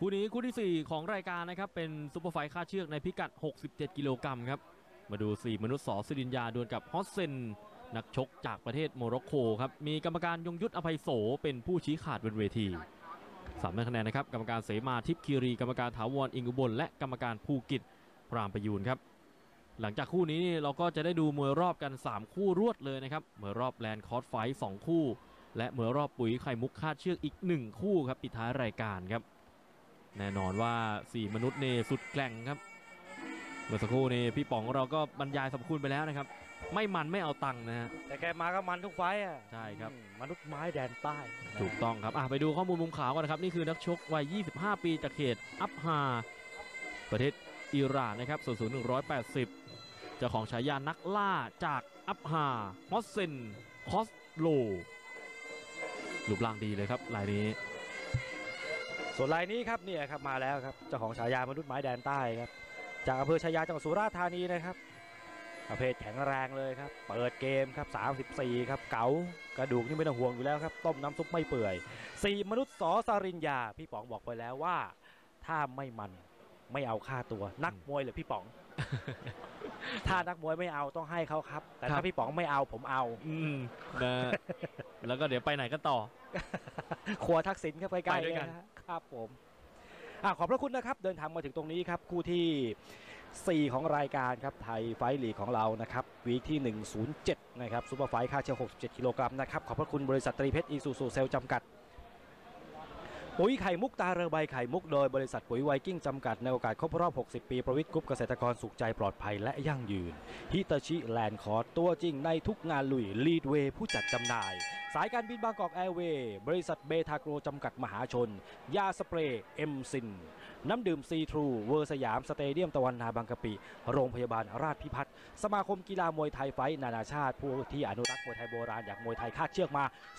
คู่นี้คู่ที่4ของรายการนะครับเป็นซุปเปอร์ไฟท์คาดเชือกในพิกัด67กิโลกรัมครับมาดู4มนุษย์ส.สิรินยาดวลกับฮอสเซนนักชกจากประเทศโมร็อกโกครับมีกรรมการยงยุทธอภัยโสเป็นผู้ชี้ขาดบนเวที3คะแนนนะครับกรรมการเสมาทิพย์คีรีกรรมการถาวรอิงอุบลและกรรมการภูกิจพรามประยูนครับหลังจากคู่นี้เราก็จะได้ดูมวยรอบกัน3คู่รวดเลยนะครับมวยรอบแลนด์คอร์สไฟท์2คู่และมวยรอบปุ๋ยไข่มุกคาดเชือกอีก1คู่ครับปิดท้ายรายการครับแน่นอนว่า4มนุษย์เนสุดแกร่งครับเมื่อสักครู่นี้พี่ป๋องเราก็บรรยายสรรพคุณไปแล้วนะครับไม่มันไม่เอาตังค์นะฮะแต่แกมาก็มันทุกไฟอ่ะใช่ครับมนุษย์ไม้แดนใต้ถูกต้องครับไปดูข้อมูลมุมขาวกันนะครับนี่คือนักชกวัย25ปีจากเขตอัฟฮาประเทศอิหร่านนะครับส่วนสูง180เจ้าของฉายานักล่าจากอัฟฮาฮอสเซนคอสโลรูปร่างดีเลยครับรายนี้ส่วนรายนี้ครับเนี่ยครับมาแล้วครับเจ้าของฉายามนุษย์ไม้แดนใต้ครับจากอำเภอชายาจังหวัดสุราษฎร์ธานีนะครับประเภทแข็งแรงเลยครับเปิดเกมครับ34ครับเก๋ากระดูกนี่ไม่ต้องห่วงอยู่แล้วครับต้มน้ำซุปไม่เปื่อย4มนุษย์ส.สรินยาพี่ป๋องบอกไปแล้วว่าถ้าไม่มันไม่เอาค่าตัวนักมวยหรือพี่ป๋อง ถ้านักมวยไม่เอาต้องให้เขาครับแต่ถ้าพี่ป๋องไม่เอาผมเอานะแล้วก็เดี๋ยวไปไหนกันต่อครัวทักษิณครับไปใกล้ด้วยกันครับผมขอบพระคุณนะครับเดินทางมาถึงตรงนี้ครับคู่ที่4ของรายการครับไทยไฟท์ลีกของเรานะครับวีคที่107นะครับซุปเปอร์ไฟท์ค่าเชือก67กิโลกรัมนะครับขอบพระคุณบริษัทตรีเพชรอีซูซูเซลจำกัดปุ๋ยไข่มุกตาเรือใบไข่มุกโดยบริษัทปุ๋ยไวกิ้งจำกัดในโอกาสครบรอบ60ปีประวิตรกรุ๊ปเกษตรกรสุขใจปลอดภัยและยั่งยืนฮิตาชิแลนด์คอร์สตัวจริงในทุกงานลุยลีดเวย์ผู้จัดจำหน่ายสายการบินบางกอกแอร์เวย์บริษัทเบทาโกรจำกัดมหาชนยาสเปรย์เอ็มซินน้ำดื่มซีทรูเวอร์สยามสเตเดียมตะวันนาบางกะปิโรงพยาบาลราชพิพัฒน์สมาคมกีฬามวยไทยไฟท์นานาชาติผู้ที่อนุรักษ์มวยไทยโบราณอย่างมวยไทยคาดเชือกมา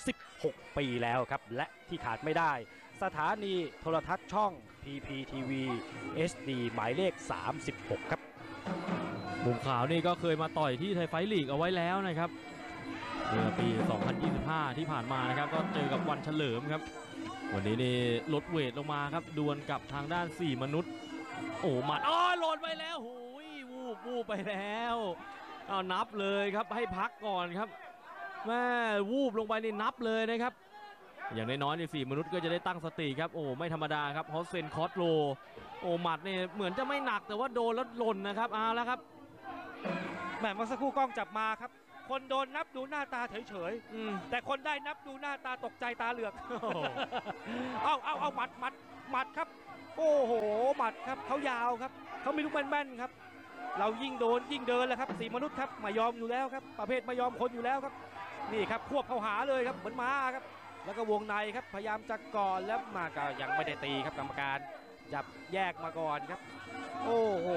16ปีแล้วครับและที่ขาดไม่ได้สถานีโทรทัศน์ช่อง PPTV HD หมายเลข36ครับมุมขาวนี่ก็เคยมาต่อยที่ไทยไฟท์ลีกเอาไว้แล้วนะครับเมื่อปี2025ที่ผ่านมานะครับก็เจอกับวันเฉลิมครับวันนี้นี่ลดเวทลงมาครับดวลกับทางด้าน4มนุษย์หมัดหล่นไปแล้วโอ้ยวูบไปแล้วนับเลยครับให้พักก่อนครับแม่วูบลงไปนี่นับเลยนะครับอย่างน้อยๆใน4มนุษย์ก็จะได้ตั้งสติครับไม่ธรรมดาครับฮอสเซนคอสโลหมัดนี่เหมือนจะไม่หนักแต่ว่าโดนแล้วหล่นนะครับแล้วครับแม่เมื่อสักครู่กล้องจับมาครับคนโดนนับดูหน้าตาเฉยๆแต่คนได้นับดูหน้าตาตกใจตาเหลือกเอาหมัดครับโอ้โหหมัดครับเขายาวครับเขามีลูกแม่นๆครับเรายิ่งโดนยิ่งเดินแล้วครับ4มนุษย์ครับไม่ยอมอยู่แล้วครับประเภทไม่ยอมคนอยู่แล้วครับนี่ครับควบเข้าหาเลยครับเหมือนม้าครับแล้วก็วงในครับพยายามจะก่อนแล้วมาก็ยังไม่ได้ตีครับกรรมการจับแยกมาก่อนครับโอ้โห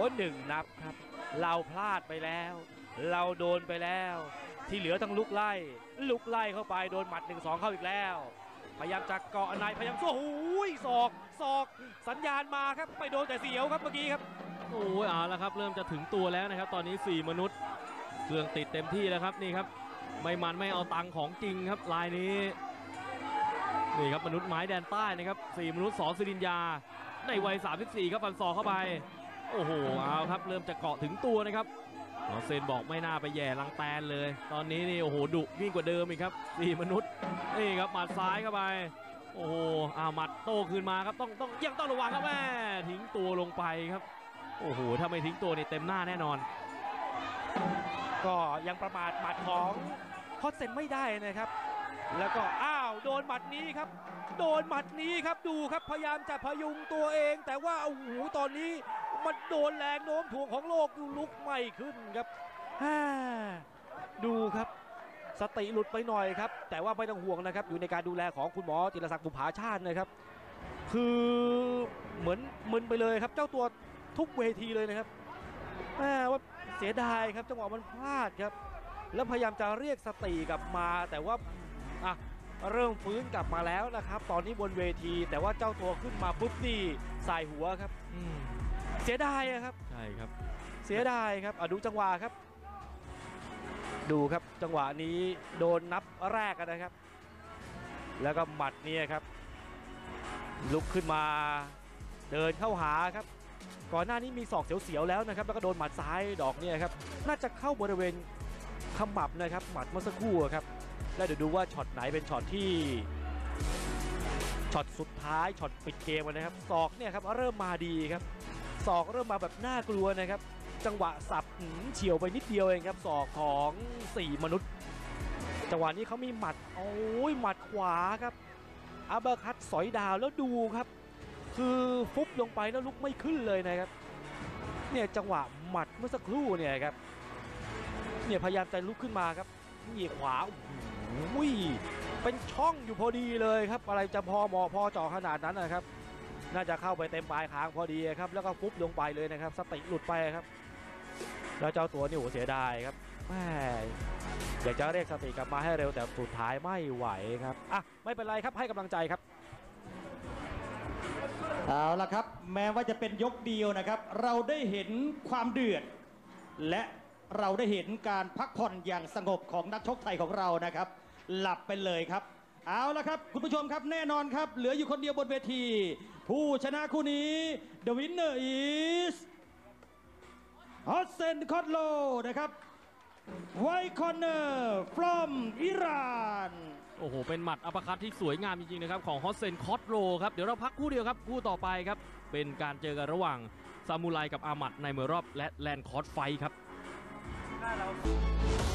1นับครับเราพลาดไปแล้วเราโดนไปแล้วที่เหลือต้องลุกไล่เข้าไปโดนหมัด 1-2 เข้าอีกแล้วพยายามจะเกาะในพยายามสู้ศอกสัญญาณมาครับไปโดนแต่เสียวครับเมื่อกี้ครับเอาละครับเริ่มจะถึงตัวแล้วนะครับตอนนี้4มนุษย์เครื่องติดเต็มที่แล้วครับนี่ครับไม่มันไม่เอาตังค์ของจริงครับลายนี้นี่ครับมนุษย์ไม้แดนใต้นะครับ4มนุษย์ส.สิรินยาในวัย34ครับฟันศอกเข้าไปเอาครับเริ่มจะเกาะถึงตัวนะครับฮอสเซนบอกไม่น่าไปแย่ลังแตนเลยตอนนี้นี่ดุยิ่งกว่าเดิมอีกครับ4มนุษย์นี่ครับหมัดซ้ายเข้าไปหมัดโต้คืนมาครับยังต้องระวังครับแม่ทิ้งตัวลงไปครับถ้าไม่ทิ้งตัวนี่เต็มหน้าแน่นอนก็ยังประมาทหมัดของฮอสเซนไม่ได้นะครับแล้วก็โดนหมัดนี้ครับดูครับพยายามจะพยุงตัวเองแต่ว่าตอนนี้มันโดนแรงโน้มถ่วงของโลกลุกไม่ขึ้นครับดูครับสติหลุดไปหน่อยครับแต่ว่าไม่ต้องห่วงนะครับอยู่ในการดูแลของคุณหมอจิรศักดิ์บุภาชาตินะครับคือเหมือนมึนไปเลยครับเจ้าตัวทุกเวทีเลยนะครับว่าเสียดายครับจังหวะมันพลาดครับแล้วพยายามจะเรียกสติกลับมาแต่ว่าเริ่มฟื้นกลับมาแล้วนะครับตอนนี้บนเวทีแต่ว่าเจ้าตัวขึ้นมาปุ๊บนี่สายหัวครับเสียดายครับใช่ครับเสียดายครับดูจังหวะครับดูครับจังหวะนี้โดนนับแรกนะครับแล้วก็หมัดนี่ครับลุกขึ้นมาเดินเข้าหาครับก่อนหน้านี้มีศอกเสียวๆแล้วนะครับแล้วก็โดนหมัดซ้ายดอกเนี่ยครับน่าจะเข้าบริเวณขมับนะครับหมัดเมื่อสักครู่ครับแล้วเดี๋ยวดูว่าช็อตไหนเป็นช็อตที่ช็อตสุดท้ายช็อตปิดเกมนะครับศอกเนี่ยครับเริ่มมาดีครับศอกเริ่มมาแบบน่ากลัวนะครับจังหวะสับเฉียวไปนิดเดียวเองครับศอกของ4มนุษย์จังหวะนี้เขามีหมัดโอ้ยหมัดขวาครับอัปเปอร์คัตสอยดาวแล้วดูครับคือฟุบลงไปแล้วลุกไม่ขึ้นเลยนะครับเนี่ยจังหวะหมัดเมื่อสักครู่เนี่ยครับเนี่ยพยายามจะลุกขึ้นมาครับเหยียบขวาอุ้ยเป็นช่องอยู่พอดีเลยครับอะไรจะพอเหมาะพอเจาะขนาดนั้นนะครับน่าจะเข้าไปเต็มปลายคางพอดีครับแล้วก็ฟุบลงไปเลยนะครับสติหลุดไปครับแล้วเจ้าตัวนี่โหเสียดายครับแหมอยากจะเรียกสติกลับมาให้เร็วแต่สุดท้ายไม่ไหวครับอ่ะไม่เป็นไรครับให้กำลังใจครับเอาละครับแม้ว่าจะเป็นยกเดียวนะครับเราได้เห็นความเดือดและเราได้เห็นการพักผ่อนอย่างสงบของนักชกไทยของเรานะครับหลับไปเลยครับเอาละครับคุณผู้ชมครับแน่นอนครับเหลืออยู่คนเดียวบนเวที ผู้ชนะคู่นี้ The winner is Hossein Kotlo นะครับ White Corner from Iran โอ้โห เป็นหมัดอัปเปอร์คัตที่สวยงามจริงๆนะครับของฮอสเซนคอตโรครับเดี๋ยวเราพักคู่เดียวครับคู่ต่อไปครับเป็นการเจอกันระหว่างซามูไรกับอามัดในมวยรอบและแลนด์คอร์สไฟท์ครับ